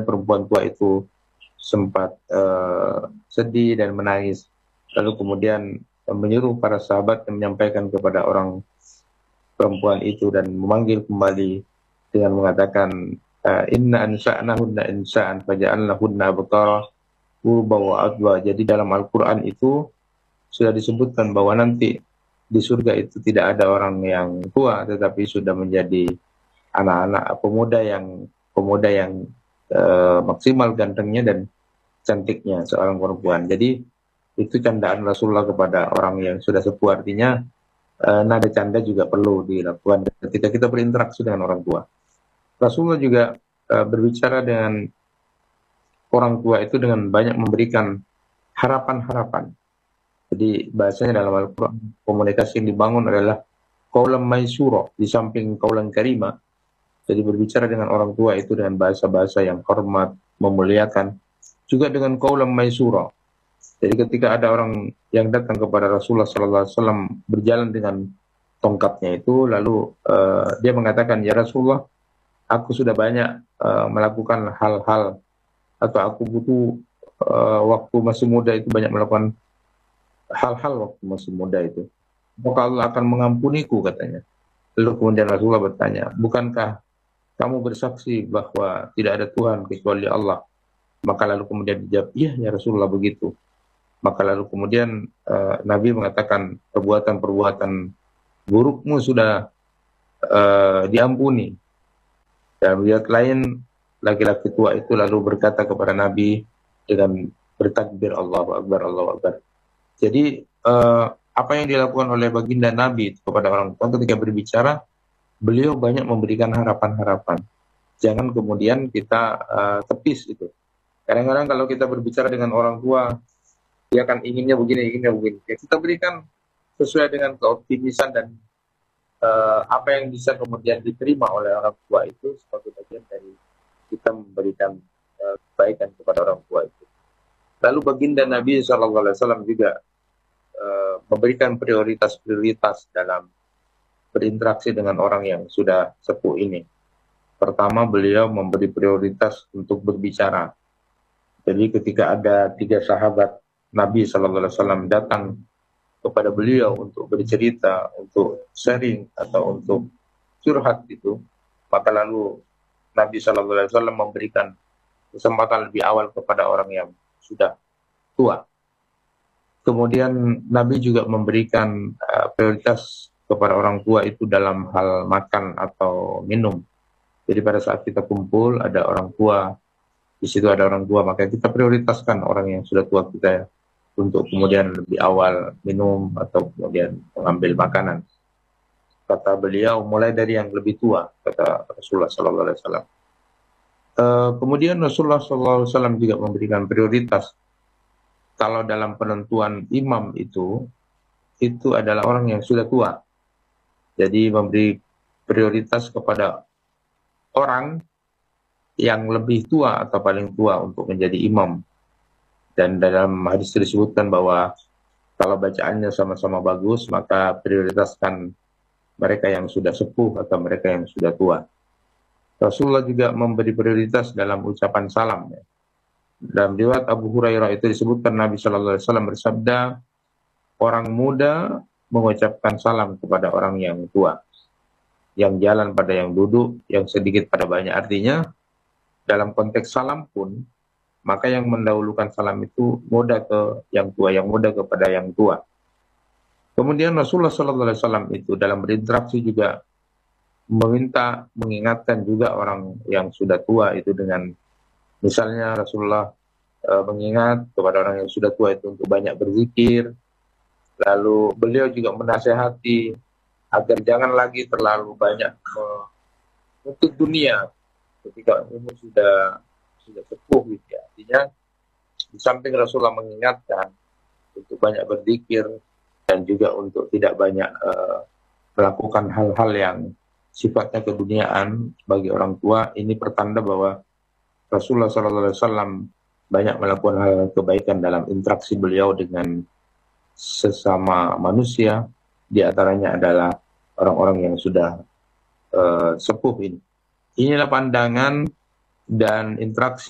kemudian perempuan tua itu sempat sedih dan menangis. Lalu kemudian menyuruh para sahabat yang menyampaikan kepada orang perempuan itu dan memanggil kembali dengan mengatakan inna ansa'nahunna insa'an faja'alnahunna abkara urba wa adwa. Jadi dalam Al-Quran itu sudah disebutkan bahwa nanti di surga itu tidak ada orang yang tua, tetapi sudah menjadi anak-anak pemuda yang maksimal gantengnya dan cantiknya seorang perempuan. Jadi itu candaan Rasulullah kepada orang yang sudah sepuh. Artinya nada canda juga perlu dilakukan ketika kita berinteraksi dengan orang tua. Rasulullah juga berbicara dengan orang tua itu dengan banyak memberikan harapan-harapan. Jadi bahasanya dalam Al-Quran, komunikasi yang dibangun adalah qaulan maysura di samping qaulan karima. Jadi berbicara dengan orang tua itu dengan bahasa-bahasa yang hormat, memuliakan, juga dengan qaulan maysura. Jadi ketika ada orang yang datang kepada Rasulullah SAW berjalan dengan tongkatnya itu, lalu dia mengatakan, ya Rasulullah, aku sudah banyak melakukan hal-hal, atau aku butuh waktu masih muda itu banyak melakukan hal-hal waktu masih muda itu. Maka Allah akan mengampuniku, katanya. Lalu kemudian Rasulullah bertanya, bukankah kamu bersaksi bahwa tidak ada Tuhan kecuali Allah? Maka lalu kemudian dijawab, iya ya Rasulullah begitu. Maka lalu kemudian Nabi mengatakan perbuatan-perbuatan burukmu sudah diampuni. Dan riwayat lain, laki-laki tua itu lalu berkata kepada Nabi dengan bertakbir Allahu Akbar, Allahu Akbar. Jadi apa yang dilakukan oleh baginda Nabi kepada orang tua ketika berbicara, beliau banyak memberikan harapan-harapan. Jangan kemudian kita tepis itu. Kadang-kadang kalau kita berbicara dengan orang tua, dia akan inginnya begini. Ya, kita berikan sesuai dengan keoptimisan dan apa yang bisa kemudian diterima oleh orang tua itu sebagai bagian dari kita memberikan kebaikan kepada orang tua itu. Lalu baginda Nabi SAW juga memberikan prioritas-prioritas dalam berinteraksi dengan orang yang sudah sepuh ini. Pertama, beliau memberi prioritas untuk berbicara. Jadi ketika ada 3 sahabat Nabi SAW datang kepada beliau untuk bercerita, untuk sharing atau untuk curhat itu, maka lalu Nabi SAW memberikan kesempatan lebih awal kepada orang yang sudah tua. Kemudian Nabi juga memberikan prioritas kepada orang tua itu dalam hal makan atau minum. Jadi pada saat kita kumpul ada orang tua, di situ ada orang tua, maka kita prioritaskan orang yang sudah tua kita untuk kemudian lebih awal minum atau kemudian mengambil makanan. Kata beliau, mulai dari yang lebih tua, kata Rasulullah SAW. Kemudian Rasulullah SAW juga memberikan prioritas. Kalau dalam penentuan imam itu adalah orang yang sudah tua. Jadi memberi prioritas kepada orang yang lebih tua atau paling tua untuk menjadi imam. Dan dalam hadis disebutkan bahwa kalau bacaannya sama-sama bagus, maka prioritaskan mereka yang sudah sepuh atau mereka yang sudah tua. Rasulullah juga memberi prioritas dalam ucapan salam. Dalam riwayat Abu Hurairah itu disebutkan Nabi SAW bersabda, orang muda mengucapkan salam kepada orang yang tua, yang jalan pada yang duduk, yang sedikit pada banyak. Artinya dalam konteks salam pun, maka yang mendahulukan salam itu muda ke yang tua, yang muda kepada yang tua. Kemudian Rasulullah SAW itu dalam berinteraksi juga mengingatkan juga orang yang sudah tua itu dengan, misalnya Rasulullah mengingat kepada orang yang sudah tua itu untuk banyak berzikir. Lalu beliau juga menasehati agar jangan lagi terlalu banyak menuntut dunia ketika umur sudah sepuh gitu ya. Artinya di samping Rasulullah mengingatkan untuk banyak berzikir dan juga untuk tidak banyak melakukan hal-hal yang sifatnya keduniaan bagi orang tua, ini pertanda bahwa Rasulullah SAW banyak melakukan hal kebaikan dalam interaksi beliau dengan sesama manusia, di antaranya adalah orang-orang yang sudah sepuh ini. Inilah pandangan dan interaksi